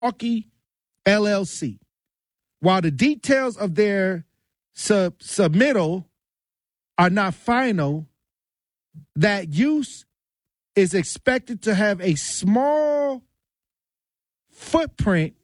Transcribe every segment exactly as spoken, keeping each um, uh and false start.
Milwaukee L L C. While the details of their sub- submittal are not final, that use is expected to have a small footprint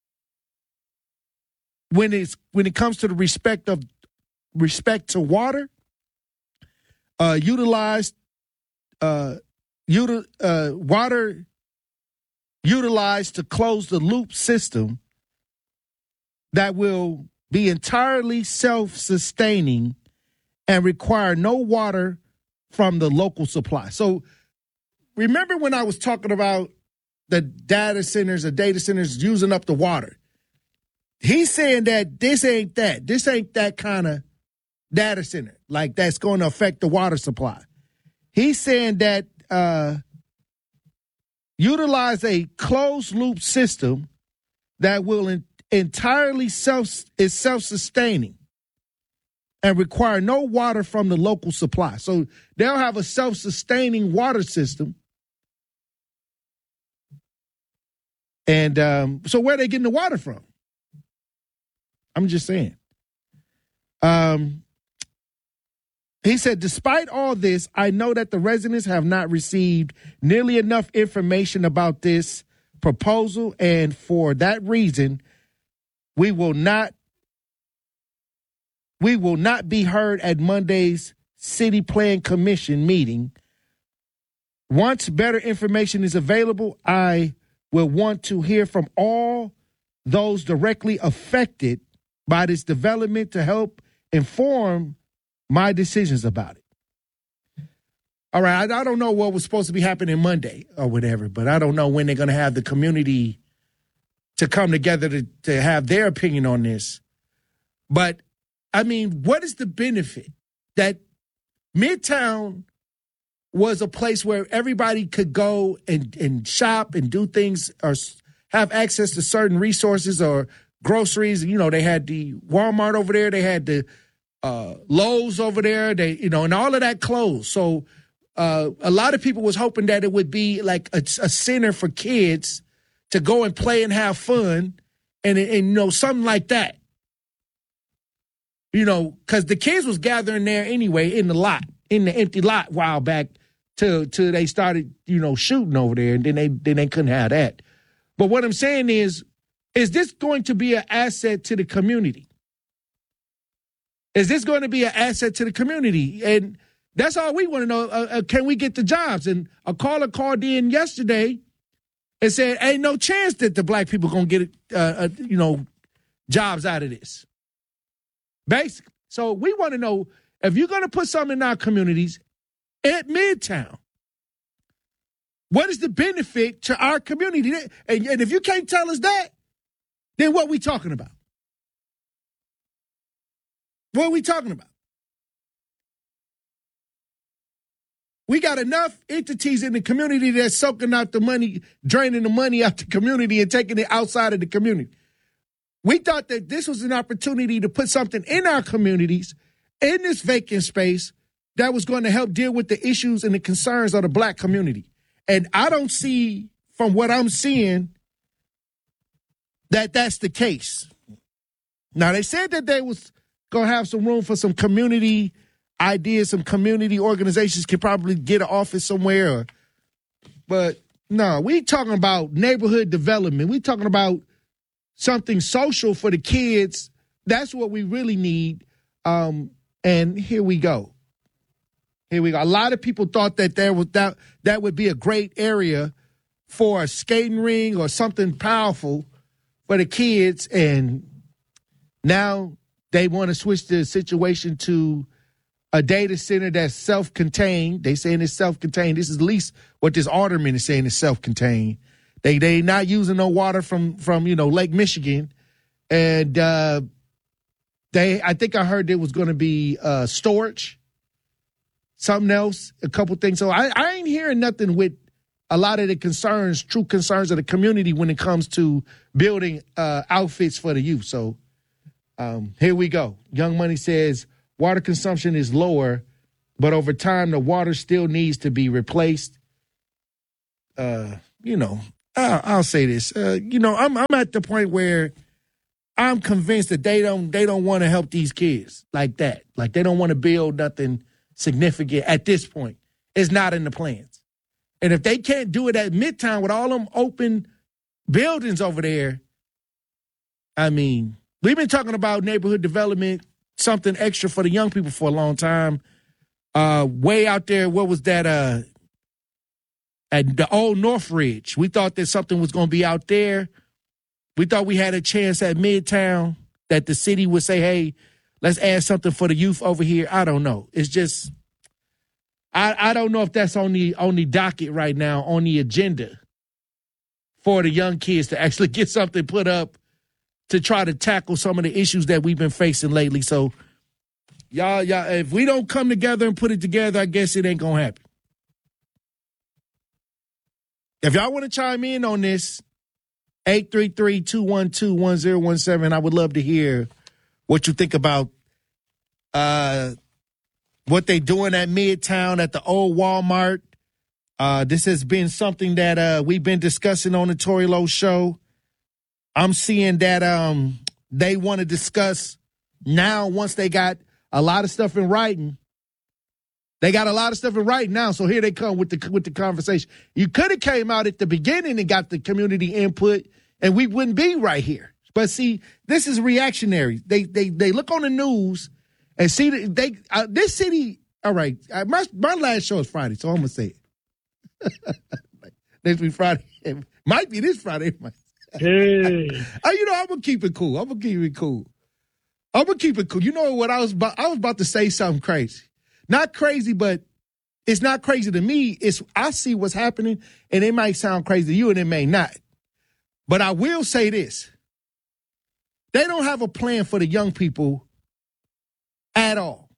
when it's when it comes to the respect of respect to water, uh, utilized uh, util, uh, water utilized to close the loop system that will be entirely self-sustaining and require no water from the local supply. So remember when I was talking about the data centers, the data centers using up the water? He's saying that this ain't that. This ain't that kind of data center, like that's going to affect the water supply. He's saying that uh, utilize a closed loop system that will in, entirely self is self-sustaining and require no water from the local supply. So they'll have a self-sustaining water system. And um, so where are they getting the water from? I'm just saying. Um, he said, despite all this, I know that the residents have not received nearly enough information about this proposal, and for that reason, we will not we will not be heard at Monday's City Plan Commission meeting. Once better information is available, I will want to hear from all those directly affected by this development to help inform my decisions about it. All right, I, I don't know what was supposed to be happening Monday or whatever, but I don't know when they're going to have the community to come together to, to have their opinion on this. But, I mean, what is the benefit that Midtown was a place where everybody could go and, and shop and do things or have access to certain resources or groceries? You know, they had the Walmart over there. They had the uh, Lowe's over there. They, you know, and all of that closed. So uh, a lot of people was hoping that it would be like a, a center for kids to go and play and have fun and, and you know, something like that. You know, because the kids was gathering there anyway in the lot, in the empty lot a while back till, till they started, you know, shooting over there, and then they then they couldn't have that. But what I'm saying is, is this going to be an asset to the community? Is this going to be an asset to the community? And that's all we want to know. Uh, uh, can we get the jobs? And a caller called in yesterday and said, ain't no chance that the black people going to get, uh, uh, you know, jobs out of this. Basically. So we want to know, if you're going to put something in our communities at Midtown, what is the benefit to our community? And, and if you can't tell us that, then what are we talking about? What are we talking about? We got enough entities in the community that's soaking out the money, draining the money out the community and taking it outside of the community. We thought that this was an opportunity to put something in our communities, in this vacant space, that was going to help deal with the issues and the concerns of the black community. And I don't see, from what I'm seeing, that that's the case. Now, they said that they was going to have some room for some community ideas, some community organizations could probably get an office somewhere. But no, we talking about neighborhood development. We talking about something social for the kids. That's what we really need. Um, and here we go. Here we go. A lot of people thought that there was that that would be a great area for a skating ring or something powerful for the kids, and now they want to switch the situation to a data center that's self-contained. They saying it's self-contained. This is at least what this alderman is saying is self-contained. They they not using no water from from you know Lake Michigan, and uh, they I think I heard there was going to be uh, storage, something else, a couple things. So I, I ain't hearing nothing with a lot of the concerns, true concerns of the community when it comes to building uh, outfits for the youth. So um, here we go. Young Money says water consumption is lower, but over time the water still needs to be replaced. Uh, you know. I'll, I'll say this. Uh, you know, I'm I'm at the point where I'm convinced that they don't they don't want to help these kids like that. Like they don't want to build nothing significant at this point. It's not in the plans. And if they can't do it at Midtown with all them open buildings over there, I mean, we've been talking about neighborhood development, something extra for the young people for a long time. Uh, way out there, what was that? Uh, at the old Northridge, we thought that something was going to be out there. We thought we had a chance at Midtown that the city would say, hey, let's add something for the youth over here. I don't know. It's just, I, I don't know if that's on the, on the docket right now, on the agenda for the young kids to actually get something put up to try to tackle some of the issues that we've been facing lately. So, y'all, y'all, if we don't come together and put it together, I guess it ain't going to happen. If y'all want to chime in on this, eight three three, two one two, one zero one seven. I would love to hear what you think about uh, what they doing at Midtown at the old Walmart. Uh, this has been something that uh, we've been discussing on the Tory Lowe Show. I'm seeing that um, they want to discuss now once they got a lot of stuff in writing. They got a lot of stuff in writing now, so here they come with the with the conversation. You could have came out at the beginning and got the community input, and we wouldn't be right here. But see, this is reactionary. They they they look on the news and see that they uh, this city. All right, uh, my my last show is Friday, so I'm gonna say it. Next week Friday, it might be this Friday. Hey, uh, you know I'm gonna keep it cool. I'm gonna keep it cool. I'm gonna keep it cool. You know what I was about? I was about to say something crazy. Not crazy, but it's not crazy to me. It's I see what's happening, and it might sound crazy to you, and it may not. But I will say this. They don't have a plan for the young people at all.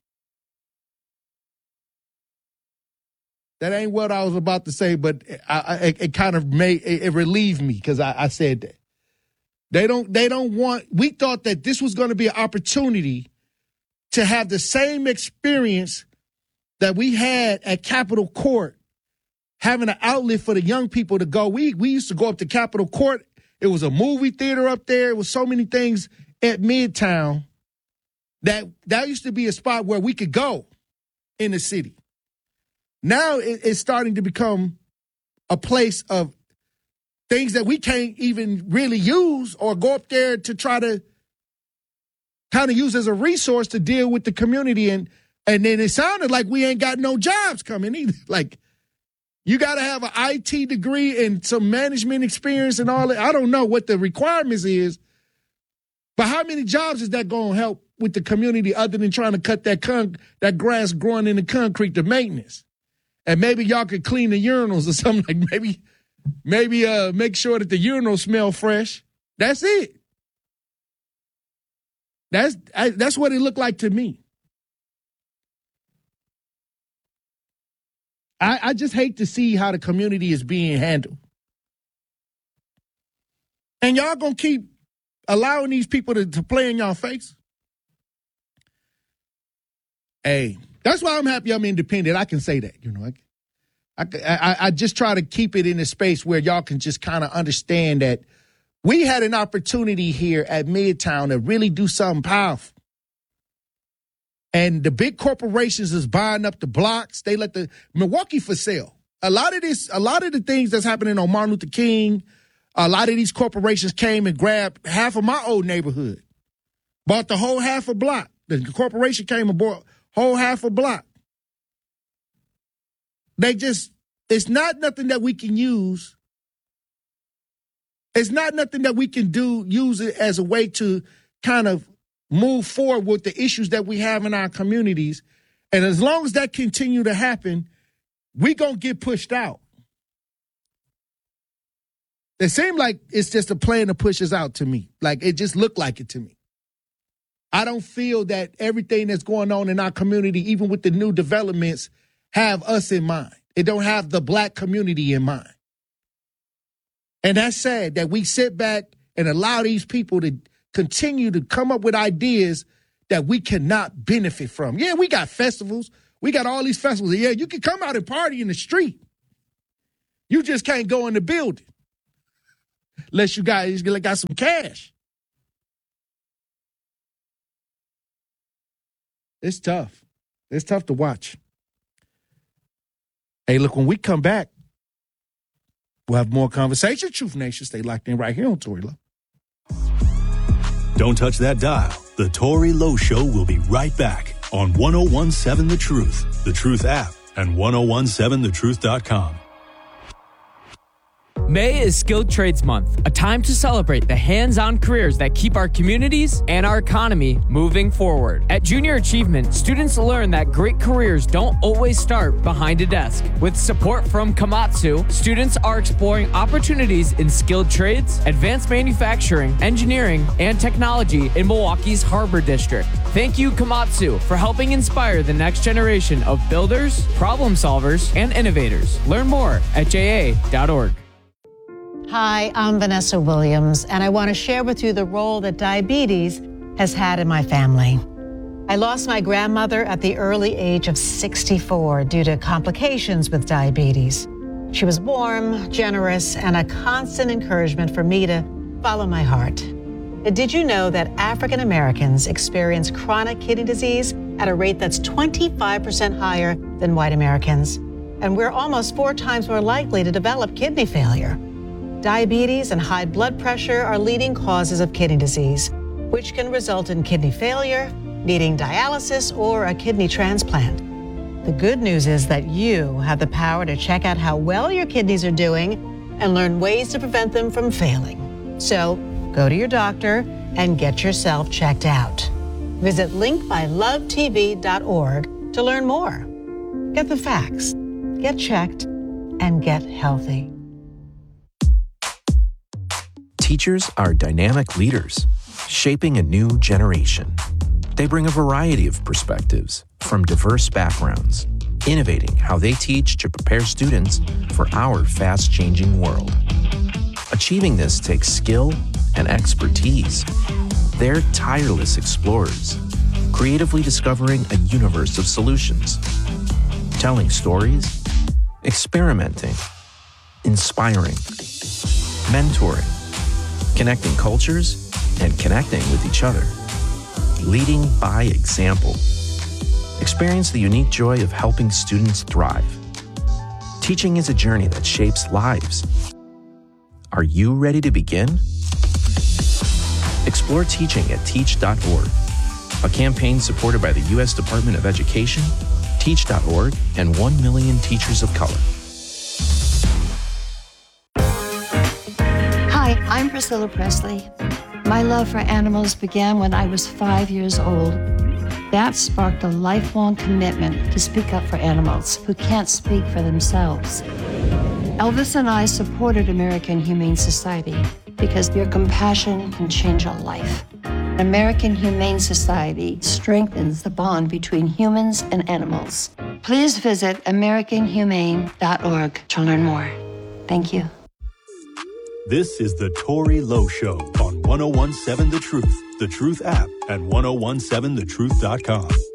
That ain't what I was about to say, but I, I, it, it kind of made it, it relieved me because I, I said that. They don't, they don't want, we thought that this was going to be an opportunity to have the same experience that we had at Capitol Court, having an outlet for the young people to go. We we used to go up to Capitol Court. It was a movie theater up there. It was so many things at Midtown that that used to be a spot where we could go in the city. Now it, it's starting to become a place of things that we can't even really use or go up there to try to kind of use as a resource to deal with the community. And And then it sounded like we ain't got no jobs coming either. Like, you got to have an I T degree and some management experience and all that. I don't know what the requirements is, but how many jobs is that going to help with the community other than trying to cut that con- that grass growing in the concrete to maintenance? And maybe y'all could clean the urinals or something. Like maybe, maybe uh, make sure that the urinals smell fresh. That's it. That's I, that's what it looked like to me. I, I just hate to see how the community is being handled. And y'all gonna keep allowing these people to, to play in y'all face? Hey, that's why I'm happy I'm independent. I can say that, you know. I, I, I just try to keep it in a space where y'all can just kind of understand that we had an opportunity here at Midtown to really do something powerful. And the big corporations is buying up the blocks. They let the Milwaukee for sale. A lot of this, a lot of the things that's happening on Martin Luther King, a lot of these corporations came and grabbed half of my old neighborhood, bought the whole half a block. The corporation came and bought whole half a block. They just, it's not nothing that we can use. It's not nothing that we can do, use it as a way to kind of move forward with the issues that we have in our communities. And as long as that continue to happen, we going to get pushed out. It seemed like it's just a plan to push us out to me. Like it just looked like it to me. I don't feel that everything that's going on in our community, even with the new developments, have us in mind. It don't have the black community in mind. And that's sad that we sit back and allow these people to continue to come up with ideas that we cannot benefit from. Yeah, we got festivals. We got all these festivals. Yeah, you can come out and party in the street. You just can't go in the building. unless you got, you got some cash. It's tough. It's tough to watch. Hey, look, when we come back, we'll have more conversation. Truth Nation, stay locked in right here on Tory Lowe. Don't touch that dial. The Tory Lowe Show will be right back on one oh one seven The Truth, The Truth app, and ten seventeen the truth dot com. May is Skilled Trades Month, a time to celebrate the hands-on careers that keep our communities and our economy moving forward. At Junior Achievement, students learn that great careers don't always start behind a desk. With support from Komatsu, students are exploring opportunities in skilled trades, advanced manufacturing, engineering, and technology in Milwaukee's Harbor District. Thank you, Komatsu, for helping inspire the next generation of builders, problem solvers, and innovators. Learn more at j a dot org. Hi, I'm Vanessa Williams, and I want to share with you the role that diabetes has had in my family. I lost my grandmother at the early age of sixty-four due to complications with diabetes. She was warm, generous, and a constant encouragement for me to follow my heart. Did you know that African Americans experience chronic kidney disease at a rate that's twenty-five percent higher than white Americans? And we're almost four times more likely to develop kidney failure. Diabetes and high blood pressure are leading causes of kidney disease, which can result in kidney failure, needing dialysis, or a kidney transplant. The good news is that you have the power to check out how well your kidneys are doing and learn ways to prevent them from failing. So go to your doctor and get yourself checked out. Visit link by love t v dot org to learn more. Get the facts, get checked, and get healthy. Teachers are dynamic leaders, shaping a new generation. They bring a variety of perspectives from diverse backgrounds, innovating how they teach to prepare students for our fast-changing world. Achieving this takes skill and expertise. They're tireless explorers, creatively discovering a universe of solutions, telling stories, experimenting, inspiring, mentoring, connecting cultures, and connecting with each other. Leading by example. Experience the unique joy of helping students thrive. Teaching is a journey that shapes lives. Are you ready to begin? Explore teaching at teach dot org, a campaign supported by the U S Department of Education, teach dot org, and one million teachers of color. Hi, I'm Priscilla Presley. My love for animals began when I was five years old. That sparked a lifelong commitment to speak up for animals who can't speak for themselves. Elvis and I supported American Humane Society because your compassion can change a life. American Humane Society strengthens the bond between humans and animals. Please visit american humane dot org to learn more. Thank you. This is the Tory Lowe Show on ten seventeen The Truth, The Truth app, and ten seventeen the truth dot com.